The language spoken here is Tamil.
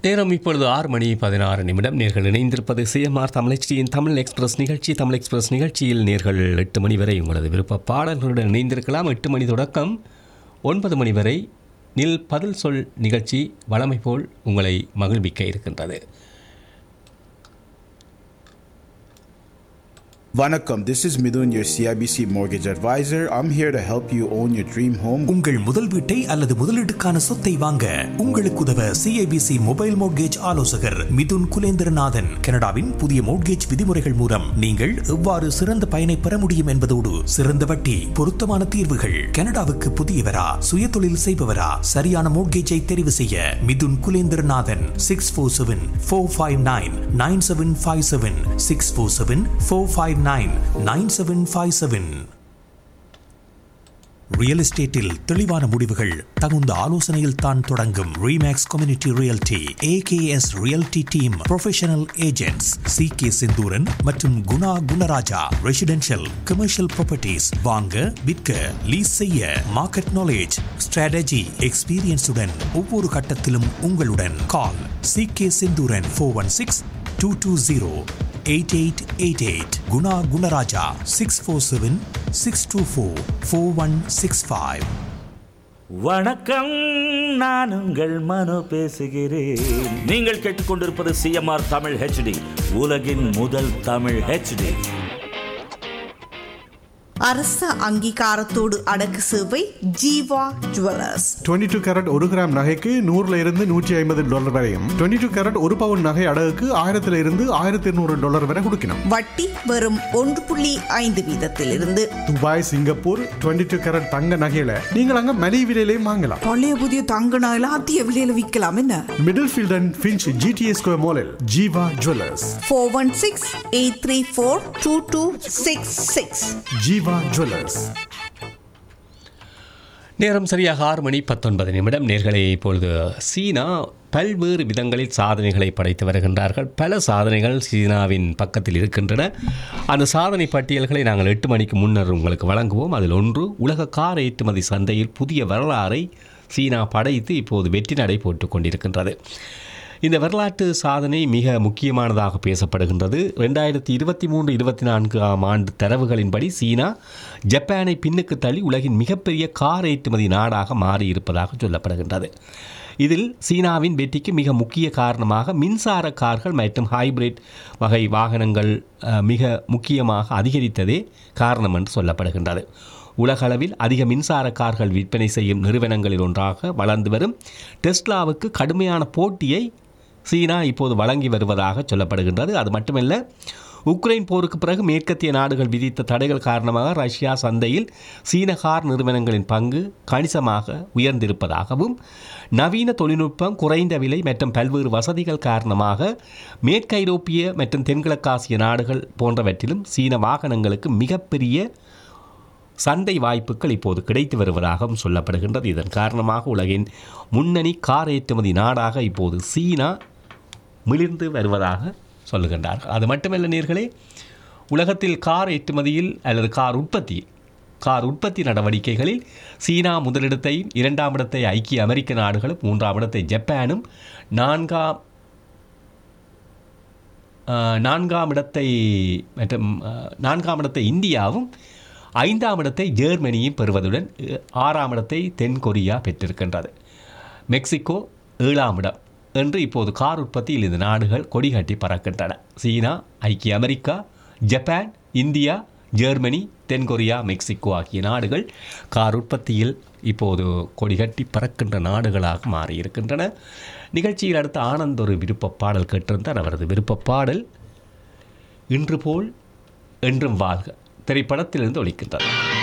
நேரம் இப்பொழுது 6:16 நேர்கள் இணைந்திருப்பது சிஎம்ஆர் தமிழச்சியின் தமிழ் எக்ஸ்பிரஸ் நிகழ்ச்சி. தமிழ் எக்ஸ்பிரஸ் நிகழ்ச்சியில் நேர்கள் 8 மணி வரை உங்களது விருப்ப பாடல்களுடன் இணைந்திருக்கலாம். 8 மணி தொடக்கம் 9 மணி வரை நில் பதில் சொல் நிகழ்ச்சி வழமை போல் உங்களை மகிழ்விக்க இருக்கின்றது. Vanakkam, this is Midun, your CIBC mortgage advisor. I'm here to help you own your dream home. உங்கள் முதல் வீட்டை அல்லது முதலீட்டுக்கான சொத்தை வாங்க உங்களுக்கு உதவ CIBC மொபைல் மோட்கேஜ் ஆலோசகர் மிதுன் குலேந்திரநாதன். கனடாவின் புதிய மோட்கேஜ் விதிமுறைகள் மூலம் நீங்கள் எவ்வாறு சிறந்த பயனை பெற முடியும் என்பதோடு சிறந்த வட்டி, பொருத்தமான தீர்வுகள். கனடாவுக்கு புதியவரா, சுய தொழில் செய்பவரா, சரியான மோட்கேஜை தெரிவு செய்ய மிதுன் குலேந்திரநாதன் 647-459-9757 647-459-9757. ரியல் எஸ்டேட்டில் தெளிவான முடிவுகள் தகுந்த ஆலோசனையில் தான் தொடங்கும். Remakes community realty, AKS realty team professional agents CK Senthuran மற்றும் Guna Gunaraja. Residential, commercial properties வாங்க, விற்க, லீஸ் செய்ய, மார்க்கெட் நாலேஜ், ஸ்ட்ராட்டஜி, எக்ஸ்பீரியன்ஸுடன் ஒவ்வொரு கட்டத்திலும் உங்களுடன். கால் CK செந்தூரன் 416-220-8888. குணா குணராஜா 647-624-4165. வணக்கம், நான் உங்கள் மனோ பேசுகிறேன். நீங்கள் கேட்டுக்கொண்டிருப்பது சிஎம்ஆர் தமிழ் HD, உலகின் முதல் தமிழ் HD. அரச அங்கீகாரத்தோடு அடக்கு சேவை ஜீவா ஜுவல்லர்ஸ். 22 கேரட் 1 கிராம் நகைக்கு $100 வரையும், 22 கேரட் 1 பவுன் நகை அடகுக்கு $1200 வரை கொடுக்கணும். வட்டி வெறும் 1.5% துபாய், சிங்கப்பூர் 22 கேரட் தங்க நகையில நீங்கள் அங்க மலிவு விலையிலையும் வாங்கலாம். பழைய புதிய தங்க நகையில அதிக விலையில விற்கலாம். என்ன middle field and Finch GTA square மாலில் ஜீவா ஜுவல்லர்ஸ். 416-834-2266. ஜீவா ஜுவல்லர்ஸ். நேரம் சரியாக 6:19. நேர்களே, இப்பொழுது சீனா பல்வேறு விதங்களில் சாதனைகளை படைத்து வருகின்றார்கள். பல சாதனைகள் சீனாவின் பக்கத்தில் இருக்கின்றன. அந்த சாதனை பட்டியல்களை நாங்கள் 8 மணிக்கு முன்னர் உங்களுக்கு வழங்குவோம். அதில் ஒன்று, உலக கார் ஏற்றுமதி சந்தையில் புதிய வரலாறை சீனா படைத்து இப்போது வெற்றி நடை போட்டுக் கொண்டிருக்கின்றது. இந்த வரலாற்று சாதனை மிக முக்கியமானதாக பேசப்படுகின்றது. 2023-24 ஆண்டு தரவுகளின்படி சீனா ஜப்பானை பின்னுக்கு தள்ளி உலகின் மிகப்பெரிய கார் ஏற்றுமதி நாடாக மாறியிருப்பதாக சொல்லப்படுகின்றது. இதில் சீனாவின் வெற்றிக்கு மிக முக்கிய காரணமாக மின்சார கார்கள் மற்றும் ஹைபிரிட் வகை வாகனங்கள் மிக முக்கியமாக அதிகரித்ததே காரணம் என்று சொல்லப்படுகின்றது. உலகளவில் அதிக மின்சார கார்கள் விற்பனை செய்யும் நிறுவனங்களில் ஒன்றாக வளர்ந்து வரும் டெஸ்லாவுக்கு கடுமையான போட்டியை சீனா இப்போது வழங்கி வருவதாக சொல்லப்படுகின்றது. அது மட்டுமல்ல, உக்ரைன் போருக்கு பிறகு மேற்கத்திய நாடுகள் விதித்த தடைகள் காரணமாக ரஷ்யா சந்தையில் சீன கார் நிறுவனங்களின் பங்கு கணிசமாக உயர்ந்திருப்பதாகவும், நவீன தொழில்நுட்பம், குறைந்த விலை மற்றும் பல்வேறு வசதிகள் காரணமாக மேற்கு ஐரோப்பிய மற்றும் தென்கிழக்காசிய நாடுகள் போன்றவற்றிலும் சீன வாகனங்களுக்கு மிகப்பெரிய சந்தை வாய்ப்புகள் இப்போது கிடைத்து வருவதாகவும் சொல்லப்படுகின்றது. இதன் காரணமாக உலகின் முன்னணி கார் ஏற்றுமதி நாடாக இப்போது சீனா மிளிர்ந்து வருவதாக சொல்லுகின்றார்கள். அது மட்டுமல்ல நேர்களே, உலகத்தில் கார் ஏற்றுமதியில் அல்லது கார் உற்பத்தி நடவடிக்கைகளில் சீனா முதலிடத்தையும், 2ஆம் இடத்தை ஐக்கிய அமெரிக்க நாடுகளும், 3ஆம் இடத்தை ஜப்பானும், 4ஆம் இடத்தை இந்தியாவும், 5ஆம் இடத்தை ஜெர்மனியும் பெறுவதுடன் 6ஆம் இடத்தை தென்கொரியா பெற்றிருக்கின்றது. மெக்சிகோ 7ஆம் இடம் என்று இப்போது கார் உற்பத்தியில் இந்த நாடுகள் கொடிகட்டி பறக்கின்றன. சீனா, ஐக்கிய அமெரிக்கா, ஜப்பான், இந்தியா, ஜெர்மனி, தென்கொரியா, மெக்சிகோ ஆகிய நாடுகள் கார் உற்பத்தியில் இப்போது கொடிகட்டி பறக்கின்ற நாடுகளாக மாறியிருக்கின்றன. நிகழ்ச்சியில் அடுத்த ஆனந்த் ஒரு விருப்ப பாடல் கேட்டிருந்தார். அவரது விருப்ப பாடல் இன்று போல் என்றும் வாழ்க திரைப்படத்திலிருந்து ஒலிக்கின்றது.